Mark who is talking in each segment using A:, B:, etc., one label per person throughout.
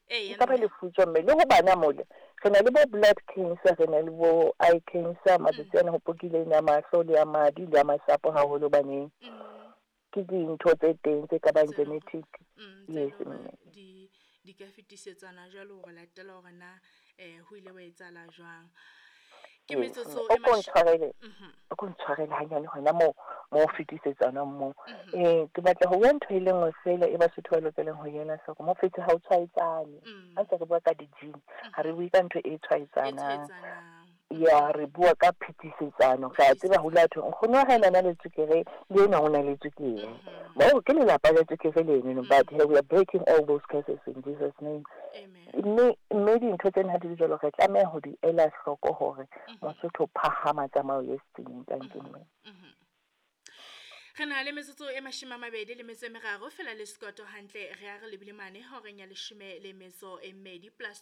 A: e ka ba lefutso mme le ho bana mole re na le bo blood cancer re na le bo eye cancer matsatsi ana ho pokileng ya mahlo le ya madi le ya masapo haholo baneng ke dintho tse teng tse ka bang genetic yes
B: di ka fetisetsana jwalo go latela gore na ho ile wa etsala jwang ke metsotso
A: o ko ntshwarele hanyane hona mo fetisetsana mo ke batla ho bua ntho e le nngwe fela e ba setho ba lokelang ho yena soko mo fetse ha o tshwaetsane ha ntse re bua ka di-gene ha re bue ka ntho e tshwaetsanang ya re bua ka phetisetsano ka tseba ho latho nkgono ha ena le tswekere le ena o na le tswekere mo ke lelapa le tswekere le ene but we are breaking all those curses in Jesus name mme dintho tsena ha di jalo re tlameha ho di ela hloko hore mosotho phahama tsamao ye seng tankeng
B: re na le metsotso e 23 fela le sekoto hantle re a re lebile mane horeng ya 12 plus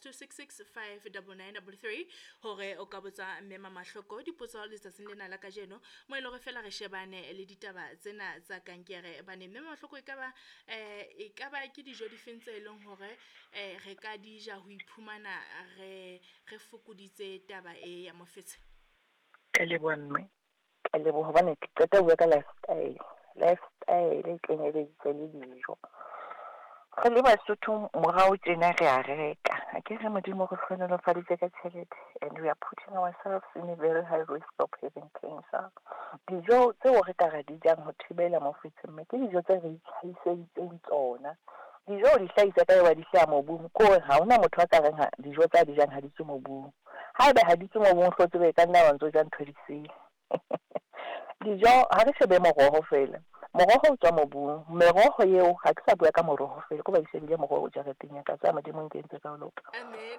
B: 26659933 hore o ka botsa mme Mamahloko dipotso le tsatsing lena la kajeno mo ile re fela re shebane le ditaba tsena tsa kankere bane mme Mamahloko e ka ba ke dijo di fentse leng hore re ka dija ho iphumana re fokoditse taba e ya mofetse
A: ka le bonne le bo hobane ke qeta ho bua ka lifestyle e kenyeditse le dijo re le Basotho morao tjena re a reka ha ke re modimo go hlonolofaditse ka tšhelete and we are putting ourselves in a very high risk of having cancer dijo tseo re ka ra di jang ho thibela mofetse mme ke dijo tse re itlhaiseditseng tsona dijo di hlahisa ka ba di hlaya mobung ko ha hona motho a ka reng dijo tsa di jang ha di tswe mobung ha ba ha di tswe mobung hlotse be ka nna wa ntso jang ntho di sele dijo ha re shebe moroho fela moroho o tswa mobung meroho eo ha ke sa bua ka moroho fela ko ba isebile moroho o jareteng ya ka tsa modimo nkentse ka loka
B: amen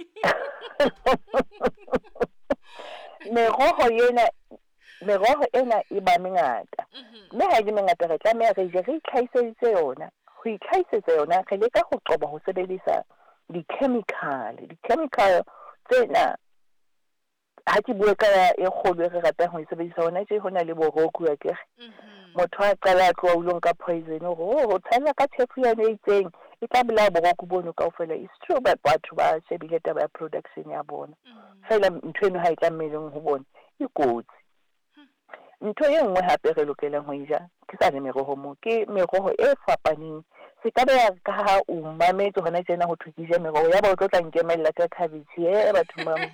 A: meroho ena e ba mengata mme ha e le mengata re tlameha re je re itlhaiseditse yona ho itlhaisetsa yona re leka ho qoba ho sebedisa di-chemical tsena ha ke bua ka e kgolo re ratang ho sebedisa hona tje hona le boroku ya ke motho a qala a tloa ulong ka poison ho tshela ka thefu ya ne itseng e tla bila boroku bono kaofela is true but batho ba shebile taba ya production ya bona fela ntho eno ha e tla mmeleng ho bona e kotsi ntho e nngwe hape re lokelang ho ja ke sa le meroho mo ke meroho e fapaneng se ka ba ka ha o mametse hona tjena ho thukisa meroho ya ba o tlo tla nkemella ka cabbage batho ba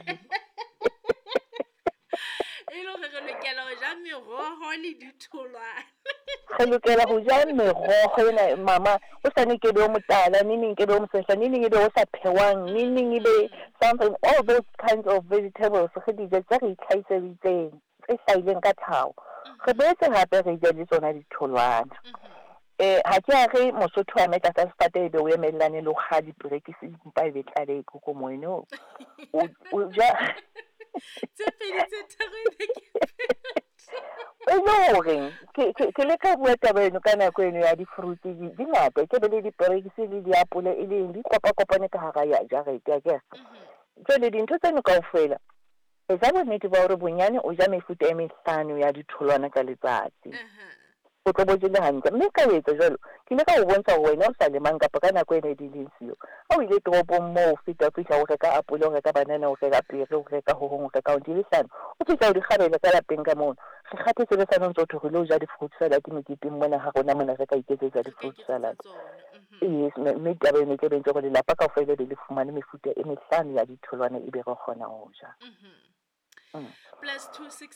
B: e lo re lokela ho ja meroho le ditholwana
A: re lokela ho ja meroho ena mama o sa ke be o motala neng ke be o mosehla neng e be o sa phewang neng e be something all those kinds of vegetables re di ja tsa re itlhaiseditseng tse hlahileng ka tlhaho re boetse hape re ja le tsona ditholwana ha ke a re Mosotho a metla ka sefate e be o emellane le ho kga diperekisi mpa e be tlale ko moeno o ja
B: tse pedi tse tharo
A: e le hore ke le ka bua taba eno ka nako eno ya di-fruit di ngata ke be le diperekisi le diapole e leng di kopane ka hara ya jarete ya ke jwale dintho tseno kaofela etsa bonnete ba hore bonyane o ja mefuta e mehlano ya ditholwana ka letsatsi o tlo bojile hantle mme ka etsa jwalo ke le ka ho bontsha hore wena o sa lemang kapa ka nako ene di leng siyo ha o ile toropong moo fihla o reka apole o reka banana o reka pere o reka ho hong o reka o di lehlano o fihla o di kgabela ka lapeng ka mona re kgatetse le sanong ntse o re lo ja di-fruit salad meketeng mona ha rona mona re ka iketsetsa di-fruit salad yes mme taba ene ke bentse gore lelapa kaofela be le fumane mefuta e mehlano ya ditholwana e be re kgona ho ja
B: plus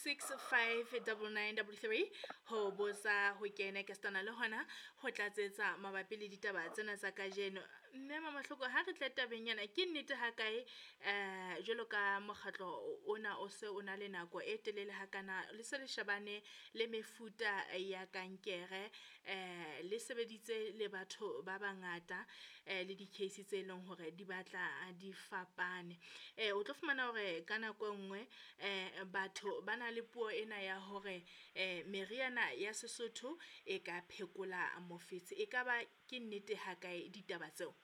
B: 26659933 ho bosa ho kena ka stana le hona ho tlatsetsa mabapi le ditaba tsena tsa kajeno mme Mamahloko ha re tla tabenyana ke nnete ha kae jwalo ka mokgatlo ona o se o na le nako e telele ha kana le se le shebane le mefuta ya kankere le sebeditse le batho ba bangata le di-case tse leng hore di batla di fapane o tlo fumana hore ka nako nngwe batho ba na le puo ena ya hore meriana ya Sesotho e ka phekola mofetse e ka ba ke nnete ha kae ditaba tseo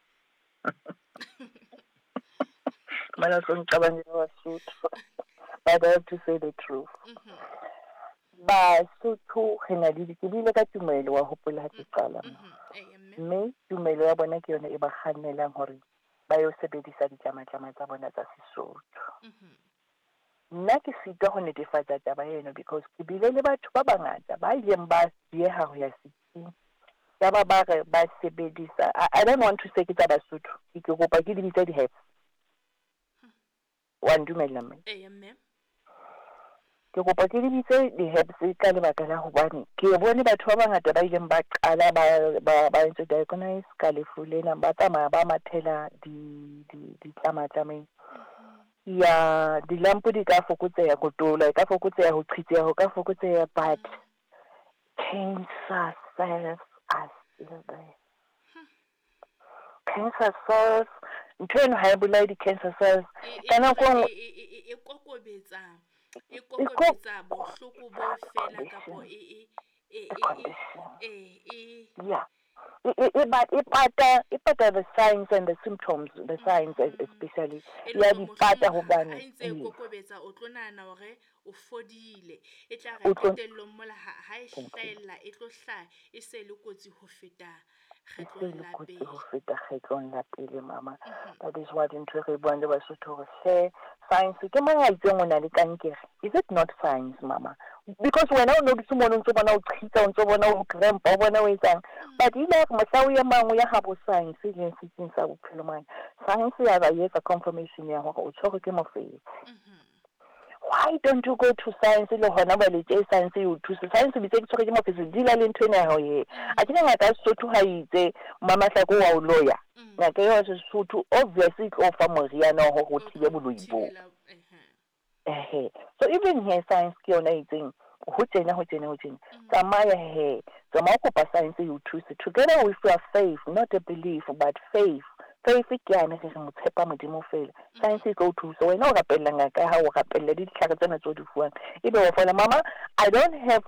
A: mana tlo nqabane ba Basotho but I have to say the truth Basotho re na di ke bile ka tumelo wa hopola ha ke qala mme tumelo ya bona ke yona e ba kgannelang hore ba yo sebedisa ditlamatlama tsa bona tsa Sesotho. Nna ke sitwa ho netefatsa taba eno because ke bile le batho ba bangata ba ileng ba dieha ho ya setsing ya ba re ba sebedisa. I don't want to say ke tsa Basotho, ke kopa ke di bitsa di-herbs. Wa ndumella mme?
B: Mme.
A: Ke kopa ke di bitse di-herbs ka lebaka la hobane ke bone batho ba bangata ba ileng ba qala ba ntse diagnose ka lefu lena, ba tsamaya ba mathela ditlamatlameng. Ya dilampo di ka fokotseha, kotola e ka fokotseha, ho qhitseha ho ka fokotseha, but cancer cells are still there. Cancer cells, ntho eno ha e bolae di-cancer cells ka nako
B: e kokobetsa bohloko bo fela kapo
A: yeah. Ipata the signs and the symptoms, the signs especially. Ya di pata hobane
B: ha ntse kokobetsa o tlo nahana hore o fodile, e tla re qetellong mola ha e hlahella e tlo hlaha e se le kotsi ho feta kgetlong
A: la pele mama. That is what ntho re buang le Basotho hore se science ke mang a itseng o na le kankere. Is it not science mama? Because wena o no dutse mona o ntse bona o qhitsa, o ntse bona o crampa, o bona o etsang, but ile mohla o ya mang o ya habo science e leng setsing sa bophelo mang. Science ya ba etsa confirmation ya hore o tshwerwe ke mofelo. Why don't you go to science le hona ba le tse science you to science bitse ke tshwerwe ke mofelo di la le ntho ena ya ho ye a ke ngaka Sesotho ha itse mama hlako wa o loya ngaka yo Sesotho obviously tlo fa moriana ho go thile boloibo. So even here science ke yona itseng ho tjena tsamaya he tsamaya kopa science you to together with your faith, not a belief but faith ke yana re mo tshepa modimo fela. Science e go thusa wena o rapella ngaka ha o rapella di tlhaka tsena tso di fuang ebe o fola mama. I don't have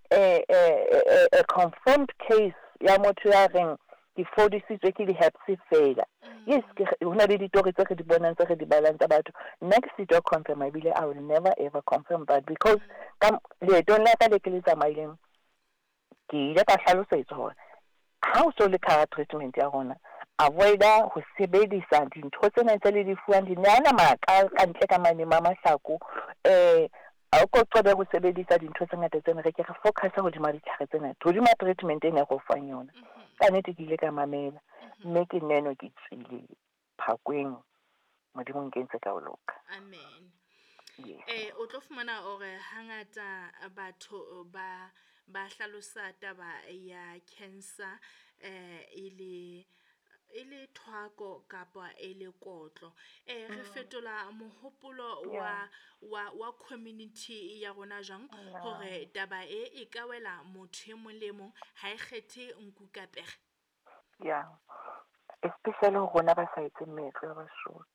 A: a confirmed case ya motho ya reng ke fodisitswe ke di-herbs fela. Yes, ho na le ditori tse re di bonang tse re di balang tsa batho. Nna ke sitwa confirm ebile I will never ever confirm that because ka leetong la ka le ke le tsamaileng ke ile ka hlalosetsa hore ha o so le ka treatment ya rona avoida ho sebedisa dintho tsena tse le di fuang di nana maka ka ntle ka mane mama hlako a ko qobe ho sebedisa dintho tse ngata tsena re ke re focus ho di ditlhare tsena ho di treatment ena go fang yona ka nnete ke ile ka mamela mme ke neno ke tsile phakweng modimo nkentse ka o loka.
B: Amen. O tlo fumana hore hangata batho ba hlalosa taba ya cancer e le thwako kapa e le kotlo. Re fetola mohopolo wa community ya rona jang hore taba e ka wela motho e mong le mong ha e kgethe nku kapere.
A: Yeah, especially rona ba sa etse meetlo ya Basotho.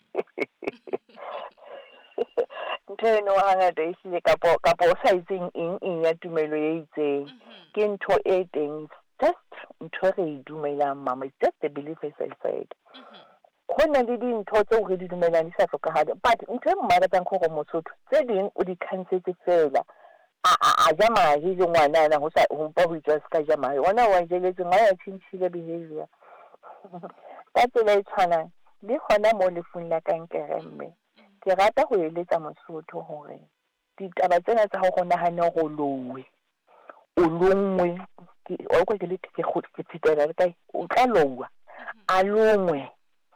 A: Ntho eno hangata e hlile kapo o sa itseng eng ya tumelo e itseng ke ntho e teng just ntho re e dumelang mama, it's just the belief as I said. Ho na le dintho tseo re di dumelang di sa hlokahale but ntho e mmakatsang gore Mosotho tse ding o di khansetse fela a ja mahe le ngwanana ho mpa ho itswa ska ja mahe ona wa jeletse ngwa ya tshintshile behavior ka tsela e tshwanang le hona mo lefung la kankere mme ke rata ho eletsa Mosotho hore ditaba tsena tsa ho nahana go lowe o longwe o go ke le ke tsitela le kae o tla lowa a longwe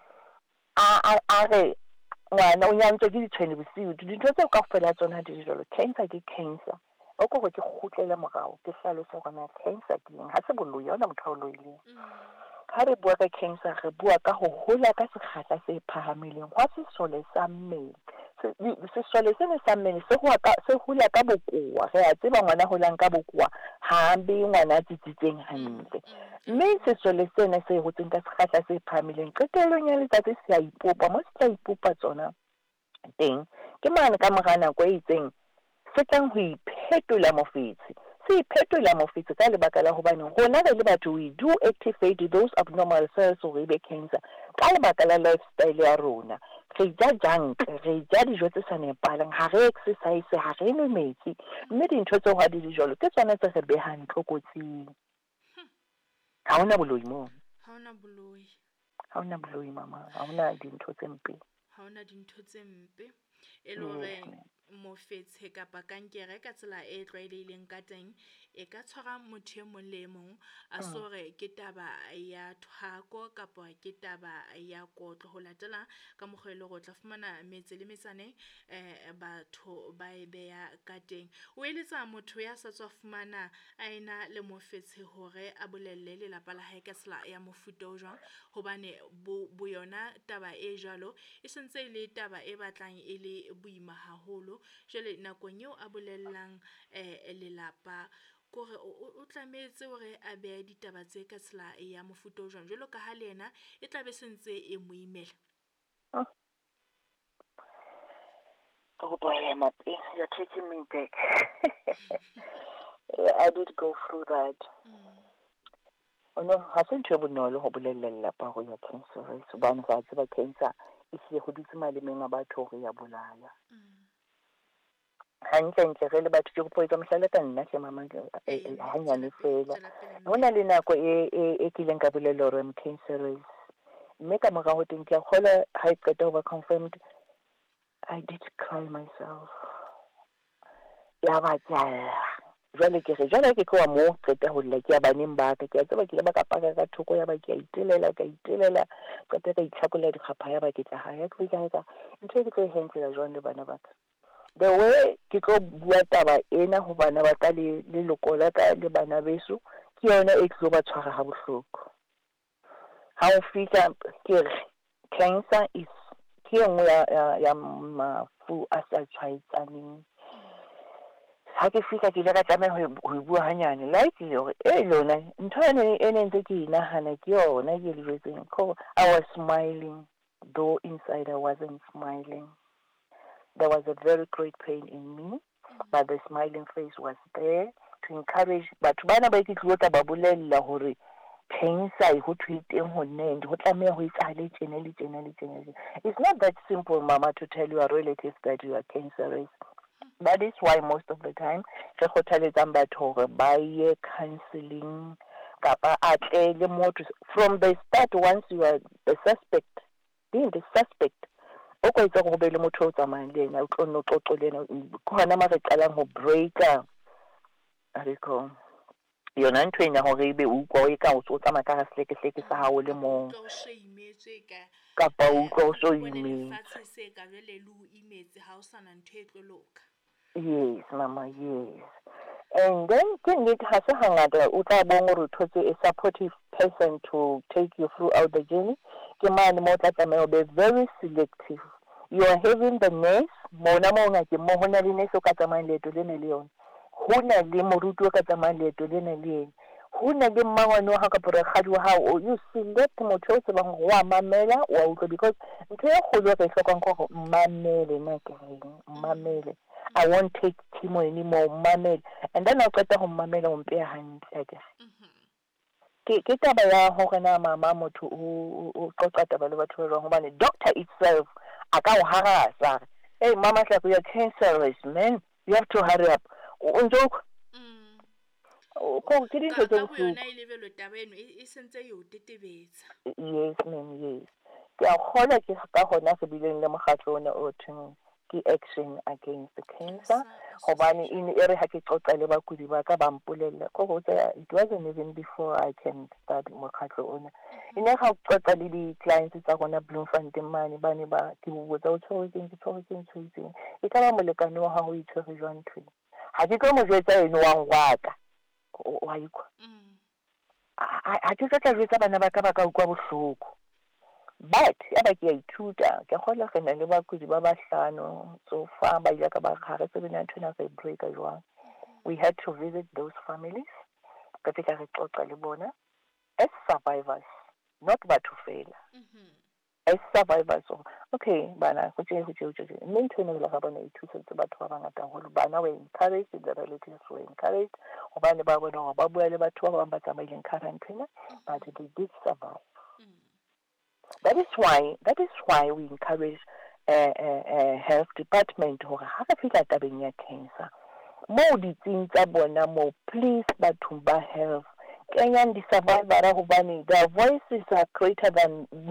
A: a re ngwana o nyantse ke ditshwene bosiu dintho tse ka fela tsona di jalo cancer ke cancer o go ke khutlele morao ke hlalosa hore cancer ke eng ha se boloi ona motho o loileng ha re bua ka cancer re bua ka ho hola ka sekgahla se phahamileng hwa sesole sa mmele sesole se sa mmele se hula ka bokoa re a tseba ngwana holang ka bokoa ha be ngwana tsitsitseng hantle mme sesole sena se hotseng ka sekgahla se phahamileng qetellong ya letsatsi se a ipopa mo se tla ipopa tsona teng ke mane ka mora nako e itseng se tlang ho iphetola mofetshe se iphetola mofetshe ka lebaka la hobane rona re le batho we do activate those abnormal cells hore be cancer ka lebaka la lifestyle ya rona re ja junk re ja dijo tse sa nepalang ha re exercise ha re nwe metsi mme dintho tseo ha di jalo ke tsona tse re behang tlokotsing ha ona boloi mo
B: ha ona boloi
A: ha ona boloi mama, ha ona dintho tse mpe.
B: Ha ona dintho tse mpe e le hore mofetshe kapa kankere ka tsela e tlwaelehileng ka teng e ka tshwara motho e mong le mong a sore ke taba ya thwako kapa ke taba ya kotlo ho latela ka mokgwa le go tla fumana metse le metsane batho ba e beya ka teng. O eletsa motho ya sa tswa fumana a ena le mofetshe hore a bolelle lelapa la hae ka tsela ya mofuta o jwang, hobane bo yona taba e jwalo e sentse le taba e batlang e le boima haholo. Jwale nakong eo a bolellang lelapa kore o tlametse hore a behe ditaba tse ka tsela ya mofuta o jwang jwalo ka ha le yena e tla be sentse e mo imela.
A: Oh boy, you're taking me back. I did go through that. No, ha se ntho e bonolo ho bolella lelapa ho ya cancer. Hobane ba tseba cancer e se ho dutse malemeng a batho hore ya bolaya. Hantle re le batho ke go poetsa mohlala ka nna hle mama hanyane fela. Ho na le nako e kileng ka bolella hore I'm cancerous. Mme ka mora ho teng ke a kgola ha e qeta ho ba confirmed, I did cry myself. Ya ba tsala. Jwale ke re jwale ke kwa mo qeta ho lla ke ya baneng ba ka ke a tseba ke le ba ka paka ka thoko ya ba ke a itelela qeta ka itlhakola dikgapha ya ba ke tla ha ya ke ka ntho e ke tlo handle jwang le bana ba ka. The way ke tlo bua taba ena ho bana ba ka le leloko la ka le bana beso ke yona e tlo ba tshwara ha bohloko. Ha o fika ke re cancer is ke nngwe ya mafu a sa tshwaetsaneng. Ha ke fika ke le ka tlameha ho bua hanyane like hore lona ntho ene ntse ke inahana ke yona ke le jwetseng ko I was smiling though inside I wasn't smiling. There was a very great pain in me, but the smiling face was there to encourage batho bana ba ke tlo tla ba bolella hore cancer ho thwiteng ho nne ho tlameha ho itsale tjena le tjena le tjena. It's not that simple mama to tell your relatives that you are cancerous. That is why most of the time re kgothaletsang batho hore ba ye counseling kapa atle le motho from the start. Once you are the suspect, being the suspect o ko itse go be le motho o tsamayang le ena o tlo no qoqo le ena go hana ma re qalang ho breaka ariko yona ntho ena hore ebe o utlwa o ka o tsamaya ka sleke sa hao le mo kapa o utlwa o so imetse
B: se ka jwale le o imetse ha o sana ntho e tlo loka.
A: Yes mama, yes. And then ke nnete ha se hangata o tla bong hore o thotse a supportive person to take you throughout the journey. Ke mane mo tla tlameha be very selective. You are having the nurse mona mo ngake mo hona le nurse o ka tsamayang leeto lena le yona. Hona le moruti o ka tsamayang leeto lena le yena. Hona le mmangwane wa hao kapa rakgadi wa hao. You select motho o tsebang hore wa mamela wa utlwa because ntho e kgolo ka e hlokang ke hore mmamele nna ke reng mmamele. I won't take chemo anymore, mamel. And then I'll get to mamel on bare hand again. Ke taba ya hore na mama motho o qoqa taba le batho ba jwang hobane doctor itself a ka o harasa. Hey mama tla you are cancerous man, you have to hurry up. O ntso ko ke dintho tse
B: go yona e lebelo taba eno e sentse yo tetebetsa.
A: Yes ma'am, yes. Ke a kgona ke ka hona se bileng le mokgatlo ona o theng action against the cancer. Hobane in ere ha ke qoqa le bakudi ba ka ba mpolella go go tsa it wasn't even before I can start mokgatlo ona. Ine ga qoqa le di clients tsa gona Bloemfontein mane bane ba ke botsa o tshwaretseng e ka ba molekane wa gago itshwere jwang ntho ha ke tlo mo jwetsa eno wa ngwaka wa ikwa ha ke tla jwetsa bana ba ka ukwa bohloko. But ya ba ke a ithuta ke kgola re na le bakudi ba bahlano so far ba ja ka ba khare se bena ntwana se break jwang. We had to visit those families ka tla re qoqa le bona as survivors, not batho fela. As survivors of okay bana go tse mme ntwana le ga bona ithusa tse batho ba bangata holo bana we encourage the relatives were encouraged hobane ba bona ba bua le batho ba bang ba tsamaileng quarantine but they did survive. That is why we encourage health department hore ha re fihla tabeng ya cancer mo ditsing tsa bona mo please batho ba health kenyang di-survivor hobane their voices are greater than